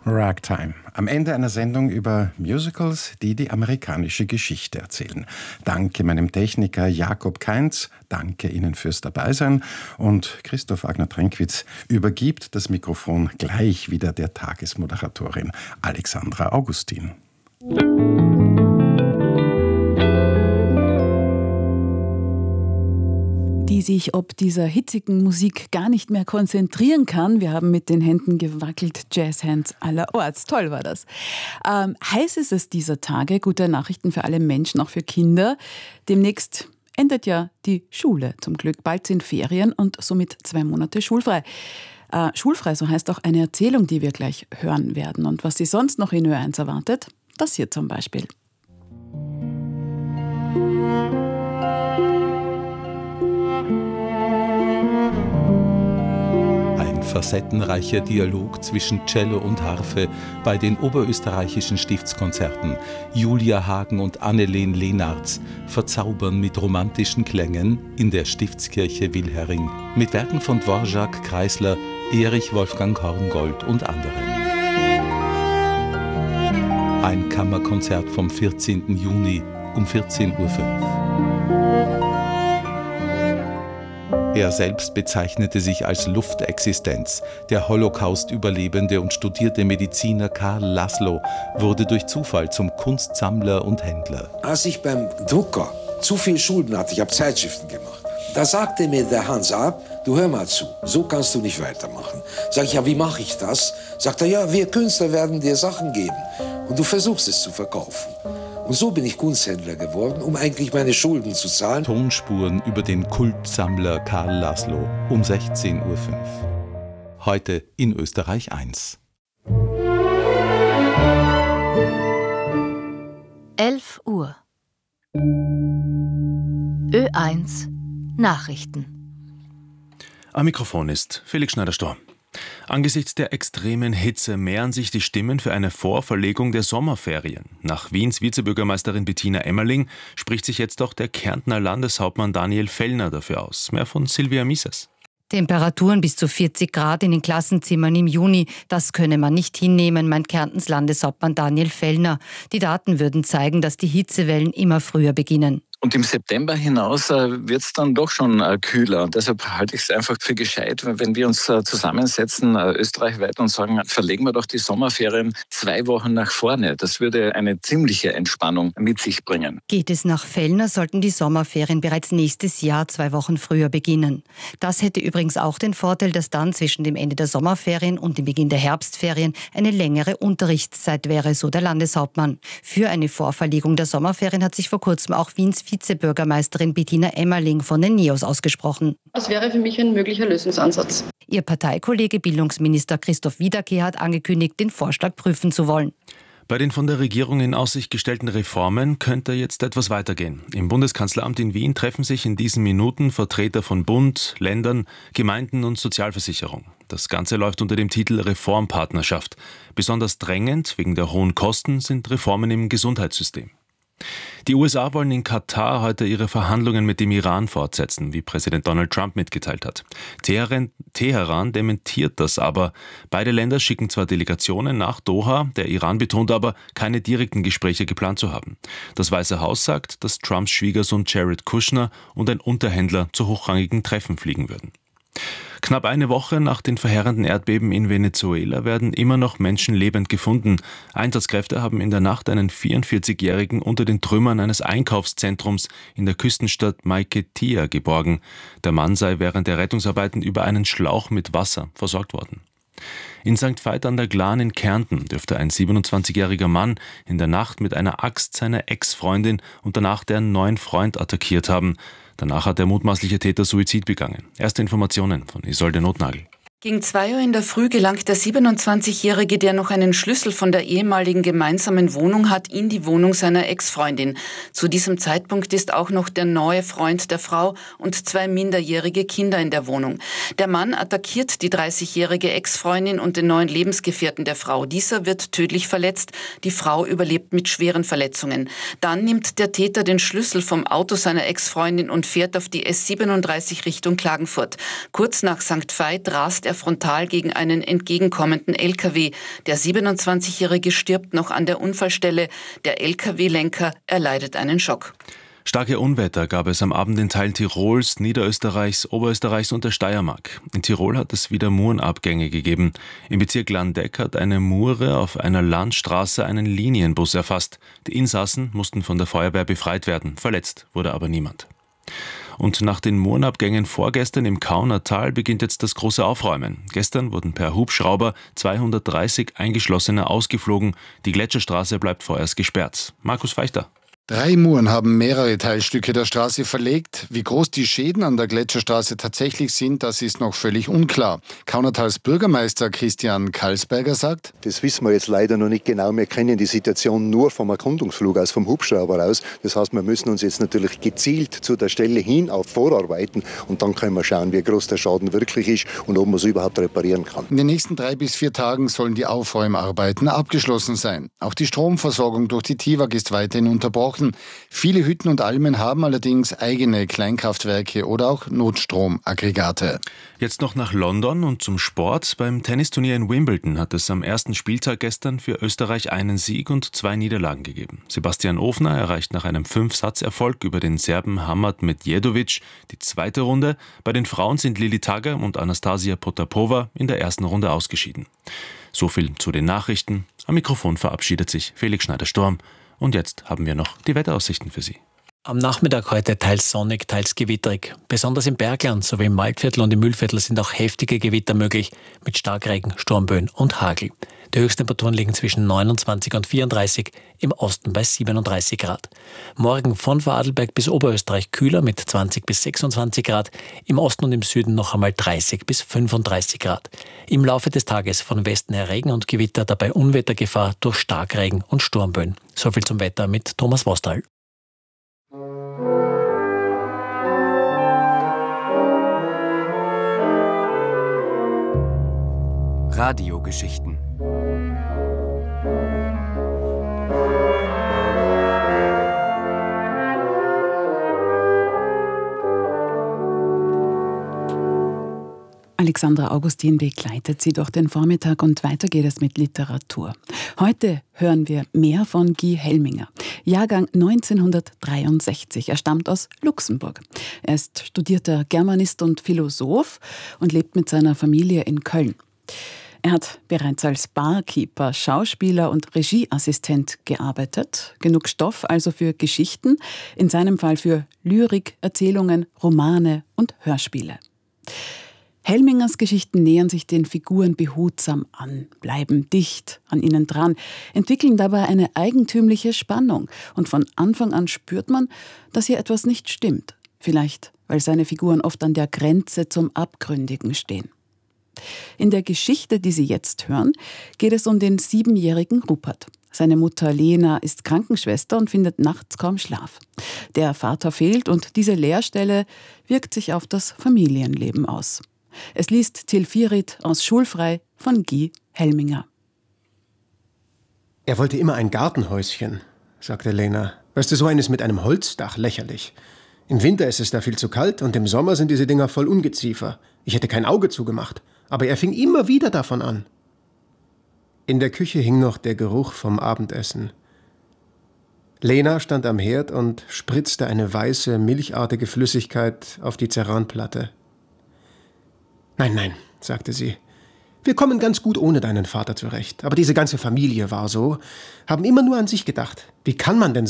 Ragtime. Am Ende einer Sendung über Musicals, die die amerikanische Geschichte erzählen. Danke meinem Techniker Jakob Kainz, danke Ihnen fürs Dabeisein und Christoph Wagner-Trenkwitz übergibt das Mikrofon gleich wieder der Tagesmoderatorin Alexandra Augustin. Die sich ob dieser hitzigen Musik gar nicht mehr konzentrieren kann. Wir haben mit den Händen gewackelt, Jazzhands allerorts. Toll war das. Heiß ist es dieser Tage, gute Nachrichten für alle Menschen, auch für Kinder. Demnächst endet ja die Schule zum Glück. Bald sind Ferien und somit 2 Monate schulfrei. Schulfrei, so heißt auch eine Erzählung, die wir gleich hören werden. Und was Sie sonst noch in Ö1 erwartet, das hier zum Beispiel. Facettenreicher Dialog zwischen Cello und Harfe bei den oberösterreichischen Stiftskonzerten. Julia Hagen und Annelene Lenartz verzaubern mit romantischen Klängen in der Stiftskirche Wilhering mit Werken von Dvorak, Kreisler, Erich Wolfgang Horngold und anderen. Ein Kammerkonzert vom 14. Juni um 14:05 Uhr. Er selbst bezeichnete sich als Luftexistenz. Der Holocaust-Überlebende und studierte Mediziner Karl Laszlo wurde durch Zufall zum Kunstsammler und Händler. Als ich beim Drucker zu viel Schulden hatte, ich habe Zeitschriften gemacht, da sagte mir der Hans Ab, du hör mal zu, so kannst du nicht weitermachen. Sag ich, ja, wie mache ich das? Sagt er, ja, wir Künstler werden dir Sachen geben und du versuchst es zu verkaufen. Und so bin ich Kunsthändler geworden, um eigentlich meine Schulden zu zahlen. Tonspuren über den Kultsammler Karl Laszlo um 16:05 Uhr. Heute in Österreich 1. 11 Uhr. Ö1 Nachrichten. Am Mikrofon ist Felix Schneider-Storr. Angesichts der extremen Hitze mehren sich die Stimmen für eine Vorverlegung der Sommerferien. Nach Wiens Vizebürgermeisterin Bettina Emmerling spricht sich jetzt auch der Kärntner Landeshauptmann Daniel Fellner dafür aus. Mehr von Silvia Mises. Temperaturen bis zu 40 Grad in den Klassenzimmern im Juni, das könne man nicht hinnehmen, meint Kärntens Landeshauptmann Daniel Fellner. Die Daten würden zeigen, dass die Hitzewellen immer früher beginnen. Und im September hinaus wird es dann doch schon kühler. Und deshalb halte ich es einfach für gescheit, wenn wir uns zusammensetzen, österreichweit, und sagen, verlegen wir doch die Sommerferien 2 Wochen nach vorne. Das würde eine ziemliche Entspannung mit sich bringen. Geht es nach Fellner, sollten die Sommerferien bereits nächstes Jahr 2 Wochen früher beginnen. Das hätte übrigens auch den Vorteil, dass dann zwischen dem Ende der Sommerferien und dem Beginn der Herbstferien eine längere Unterrichtszeit wäre, so der Landeshauptmann. Für eine Vorverlegung der Sommerferien hat sich vor kurzem auch Wiens Vizebürgermeisterin Bettina Emmerling von den NEOS ausgesprochen. Das wäre für mich ein möglicher Lösungsansatz. Ihr Parteikollege Bildungsminister Christoph Wiederkehr hat angekündigt, den Vorschlag prüfen zu wollen. Bei den von der Regierung in Aussicht gestellten Reformen könnte jetzt etwas weitergehen. Im Bundeskanzleramt in Wien treffen sich in diesen Minuten Vertreter von Bund, Ländern, Gemeinden und Sozialversicherung. Das Ganze läuft unter dem Titel Reformpartnerschaft. Besonders drängend wegen der hohen Kosten sind Reformen im Gesundheitssystem. Die USA wollen in Katar heute ihre Verhandlungen mit dem Iran fortsetzen, wie Präsident Donald Trump mitgeteilt hat. Teheran dementiert das aber. Beide Länder schicken zwar Delegationen nach Doha, der Iran betont aber, keine direkten Gespräche geplant zu haben. Das Weiße Haus sagt, dass Trumps Schwiegersohn Jared Kushner und ein Unterhändler zu hochrangigen Treffen fliegen würden. Knapp eine Woche nach den verheerenden Erdbeben in Venezuela werden immer noch Menschen lebend gefunden. Einsatzkräfte haben in der Nacht einen 44-Jährigen unter den Trümmern eines Einkaufszentrums in der Küstenstadt Maiquetía geborgen. Der Mann sei während der Rettungsarbeiten über einen Schlauch mit Wasser versorgt worden. In St. Veit an der Glan in Kärnten dürfte ein 27-jähriger Mann in der Nacht mit einer Axt seine Ex-Freundin und danach deren neuen Freund attackiert haben. Danach hat der mutmaßliche Täter Suizid begangen. Erste Informationen von Isolde Notnagel. Gegen 2 Uhr in der Früh gelangt der 27-Jährige, der noch einen Schlüssel von der ehemaligen gemeinsamen Wohnung hat, in die Wohnung seiner Ex-Freundin. Zu diesem Zeitpunkt ist auch noch der neue Freund der Frau und 2 minderjährige Kinder in der Wohnung. Der Mann attackiert die 30-jährige Ex-Freundin und den neuen Lebensgefährten der Frau. Dieser wird tödlich verletzt. Die Frau überlebt mit schweren Verletzungen. Dann nimmt der Täter den Schlüssel vom Auto seiner Ex-Freundin und fährt auf die S37 Richtung Klagenfurt. Kurz nach St. Veit rast er frontal gegen einen entgegenkommenden LKW. Der 27-Jährige stirbt noch an der Unfallstelle. Der LKW-Lenker erleidet einen Schock. Starke Unwetter gab es am Abend in Teilen Tirols, Niederösterreichs, Oberösterreichs und der Steiermark. In Tirol hat es wieder Murenabgänge gegeben. Im Bezirk Landeck hat eine Mure auf einer Landstraße einen Linienbus erfasst. Die Insassen mussten von der Feuerwehr befreit werden. Verletzt wurde aber niemand. Und nach den Murenabgängen vorgestern im Kaunertal beginnt jetzt das große Aufräumen. Gestern wurden per Hubschrauber 230 Eingeschlossene ausgeflogen. Die Gletscherstraße bleibt vorerst gesperrt. Markus Feichter. 3 Muren haben mehrere Teilstücke der Straße verlegt. Wie groß die Schäden an der Gletscherstraße tatsächlich sind, das ist noch völlig unklar. Kaunertals Bürgermeister Christian Kalsberger sagt: Das wissen wir jetzt leider noch nicht genau. Wir kennen die Situation nur vom Erkundungsflug aus, vom Hubschrauber aus. Das heißt, wir müssen uns jetzt natürlich gezielt zu der Stelle hin auch vorarbeiten und dann können wir schauen, wie groß der Schaden wirklich ist und ob man es überhaupt reparieren kann. In den nächsten 3 bis 4 Tagen sollen die Aufräumarbeiten abgeschlossen sein. Auch die Stromversorgung durch die TIWAG ist weiterhin unterbrochen. Viele Hütten und Almen haben allerdings eigene Kleinkraftwerke oder auch Notstromaggregate. Jetzt noch nach London und zum Sport. Beim Tennisturnier in Wimbledon hat es am ersten Spieltag gestern für Österreich einen Sieg und 2 Niederlagen gegeben. Sebastian Ofner erreicht nach einem 5-Satz-Erfolg über den Serben Hamad Medjedovic die zweite Runde. Bei den Frauen sind Lili Tagger und Anastasia Potapova in der ersten Runde ausgeschieden. So viel zu den Nachrichten. Am Mikrofon verabschiedet sich Felix Schneider-Sturm. Und jetzt haben wir noch die Wetteraussichten für Sie. Am Nachmittag heute teils sonnig, teils gewitterig. Besonders im Bergland sowie im Waldviertel und im Mühlviertel sind auch heftige Gewitter möglich mit Starkregen, Sturmböen und Hagel. Die Höchsttemperaturen liegen zwischen 29 und 34, im Osten bei 37 Grad. Morgen von Vorarlberg bis Oberösterreich kühler mit 20 bis 26 Grad, im Osten und im Süden noch einmal 30 bis 35 Grad. Im Laufe des Tages von Westen her Regen und Gewitter, dabei Unwettergefahr durch Starkregen und Sturmböen. Soviel zum Wetter mit Thomas Vostal. Radiogeschichten. Alexandra Augustin begleitet Sie durch den Vormittag und weiter geht es mit Literatur. Heute hören wir mehr von Guy Helminger, Jahrgang 1963. Er stammt aus Luxemburg. Er ist studierter Germanist und Philosoph und lebt mit seiner Familie in Köln. Er hat bereits als Barkeeper, Schauspieler und Regieassistent gearbeitet. Genug Stoff also für Geschichten, in seinem Fall für Lyrik, Erzählungen, Romane und Hörspiele. Helmingers Geschichten nähern sich den Figuren behutsam an, bleiben dicht an ihnen dran, entwickeln dabei eine eigentümliche Spannung. Und von Anfang an spürt man, dass hier etwas nicht stimmt. Vielleicht, weil seine Figuren oft an der Grenze zum Abgründigen stehen. In der Geschichte, die Sie jetzt hören, geht es um den 7-jährigen Rupert. Seine Mutter Lena ist Krankenschwester und findet nachts kaum Schlaf. Der Vater fehlt und diese Leerstelle wirkt sich auf das Familienleben aus. Es liest Till Virit aus Schulfrei von Guy Helminger. Er wollte immer ein Gartenhäuschen, sagte Lena. Weißt du, so eines mit einem Holzdach, lächerlich. Im Winter ist es da viel zu kalt und im Sommer sind diese Dinger voll Ungeziefer. Ich hätte kein Auge zugemacht, aber er fing immer wieder davon an. In der Küche hing noch der Geruch vom Abendessen. Lena stand am Herd und spritzte eine weiße, milchartige Flüssigkeit auf die Ceranplatte. Nein, nein, sagte sie. Wir kommen ganz gut ohne deinen Vater zurecht. Aber diese ganze Familie war so, haben immer nur an sich gedacht. Wie kann man denn so